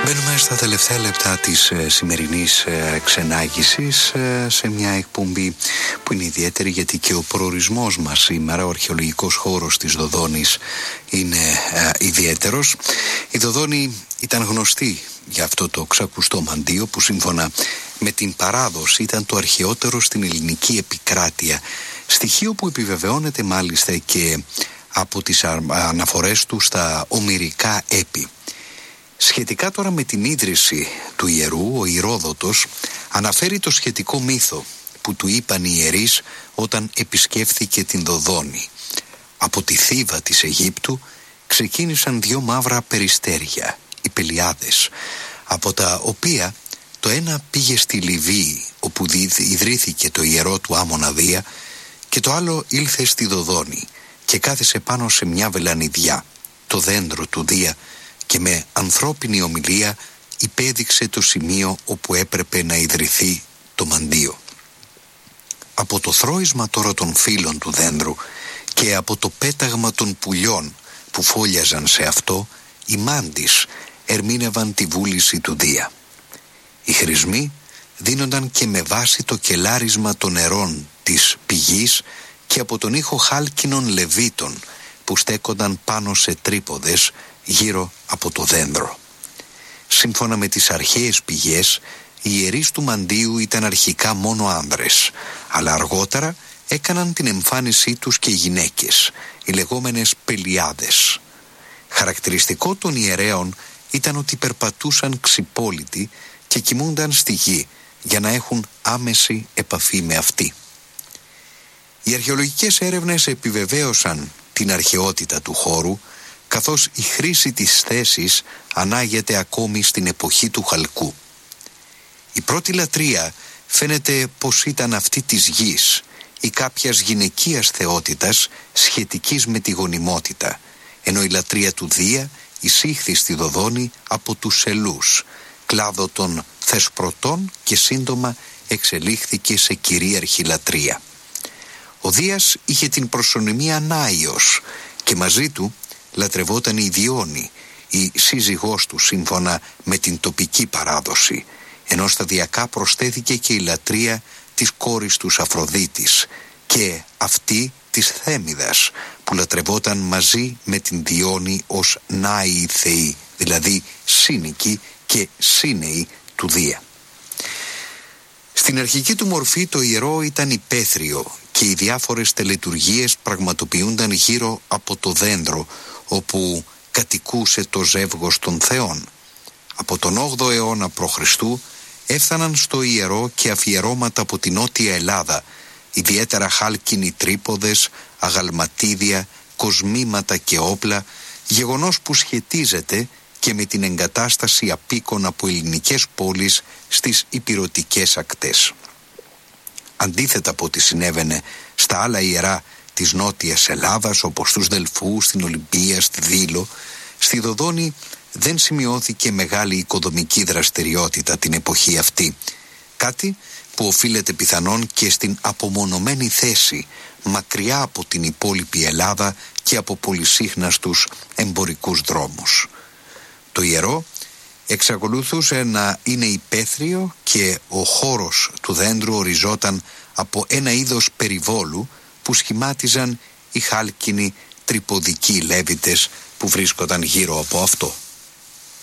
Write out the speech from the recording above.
Μπαίνουμε στα τελευταία λεπτά της σημερινής ξενάγησης σε μια εκπομπή που είναι ιδιαίτερη, γιατί και ο προορισμός μας σήμερα, ο αρχαιολογικός χώρος της Δοδόνης, είναι ιδιαίτερος. Η Δοδόνη ήταν γνωστή για αυτό το ξακουστό μαντίο που σύμφωνα με την παράδοση ήταν το αρχαιότερο στην ελληνική επικράτεια, στοιχείο που επιβεβαιώνεται μάλιστα και από τις αναφορές του στα ομηρικά έπι. Σχετικά τώρα με την ίδρυση του ιερού, ο Ηρόδοτος αναφέρει το σχετικό μύθο που του είπαν οι ιερείς όταν επισκέφθηκε την Δοδόνη. Από τη Θήβα της Αιγύπτου ξεκίνησαν 2 μαύρα περιστέρια, οι Πελιάδες, από τα οποία το ένα πήγε στη Λιβύη, όπου ιδρύθηκε το ιερό του Άμμονα Δία, και το άλλο ήλθε στη Δοδόνη και κάθισε πάνω σε μια βελανιδιά, το δέντρο του Δία, και με ανθρώπινη ομιλία υπέδειξε το σημείο όπου έπρεπε να ιδρυθεί το μαντίο. Από το θρώισμα τώρα των φύλων του δέντρου και από το πέταγμα των πουλιών που φόλιαζαν σε αυτό, οι μάντις ερμήνευαν τη βούληση του Δία. Οι χρησμοί δίνονταν και με βάση το κελάρισμα των νερών της πηγής και από τον ήχο χάλκινων λεβίτων που στέκονταν πάνω σε τρίποδες γύρω από το δέντρο. Σύμφωνα με τις αρχαίες πηγές, οι ιερείς του μαντίου ήταν αρχικά μόνο άνδρες, αλλά αργότερα έκαναν την εμφάνισή τους και γυναίκες, οι λεγόμενες Πελιάδες. Χαρακτηριστικό των ιερέων ήταν ότι περπατούσαν ξυπόλυτοι και κοιμούνταν στη γη για να έχουν άμεση επαφή με αυτή. Οι αρχαιολογικές έρευνες επιβεβαίωσαν την αρχαιότητα του χώρου, καθώς η χρήση της θέσης ανάγεται ακόμη στην εποχή του Χαλκού. Η πρώτη λατρεία φαίνεται πως ήταν αυτή της γης ή κάποιας γυναικείας θεότητας σχετικής με τη γονιμότητα, ενώ η λατρεία του Δία εισήχθη στη Δοδόνη από τους Ελούς, κλάδο των Θεσπρωτών, και σύντομα εξελίχθηκε σε κυρίαρχη λατρεία. Ο Δίας είχε την προσωνυμία Νάιος και μαζί του λατρευόταν η Διόνη, η σύζυγός του σύμφωνα με την τοπική παράδοση, ενώ σταδιακά προσθέθηκε και η λατρεία της κόρης του Αφροδίτης και αυτή της Θέμιδας, που λατρευόταν μαζί με την Διόνη ως Νάοι θεοί, δηλαδή σύνικοι και σύνεοι του Δία. Στην αρχική του μορφή το ιερό ήταν υπαίθριο και οι διάφορες τελετουργίες πραγματοποιούνταν γύρω από το δέντρο όπου κατοικούσε το ζεύγος των θεών. Από τον 8ο αιώνα π.Χ. έφταναν στο ιερό και αφιερώματα από την Νότια Ελλάδα, ιδιαίτερα χάλκινοι τρίποδες, αγαλματίδια, κοσμήματα και όπλα, γεγονός που σχετίζεται και με την εγκατάσταση απίκων από ελληνικές πόλεις στις ηπειρωτικές ακτές. Αντίθετα από ό,τι συνέβαινε στα άλλα ιερά της Νότιας Ελλάδας, όπως στους Δελφούς, στην Ολυμπία, στη Δήλο, στη Δοδόνη δεν σημειώθηκε μεγάλη οικοδομική δραστηριότητα την εποχή αυτή, κάτι που οφείλεται πιθανόν και στην απομονωμένη θέση μακριά από την υπόλοιπη Ελλάδα και από πολυσύχναστους εμπορικούς δρόμους. Το ιερό εξακολουθούσε να είναι υπαίθριο και ο χώρος του δέντρου οριζόταν από ένα είδος περιβόλου που σχημάτιζαν οι χάλκινοι τρυποδικοί λέβητες που βρίσκονταν γύρω από αυτό.